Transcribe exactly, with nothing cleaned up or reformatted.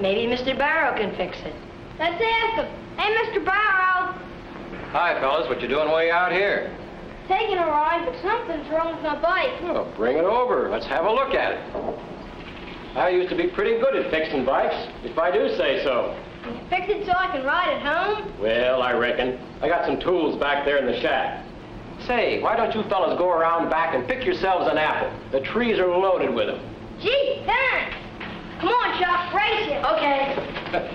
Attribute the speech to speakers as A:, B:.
A: Maybe Mister Barrow can fix it.
B: Let's ask him. Hey, Mister Barrow.
C: Hi, fellas. What you doing way out here?
B: Taking a ride, but something's wrong with my bike.
C: Oh, bring it over. Let's have a look at it. I used to be pretty good at fixing bikes, if I do say so.
B: Can you fix it so I can ride it home?
C: Well, I reckon. I got some tools back there in the shack. Say, why don't you fellas go around back and pick yourselves an apple? The trees are loaded with them.
B: Gee, thanks. Come on, Chuck, race it.
A: Okay.